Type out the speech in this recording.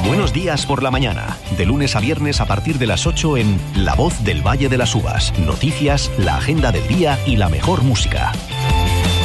Buenos días por la mañana, de lunes a viernes a partir de las 8 en La Voz del Valle de las Uvas. Noticias, la agenda del día y la mejor música.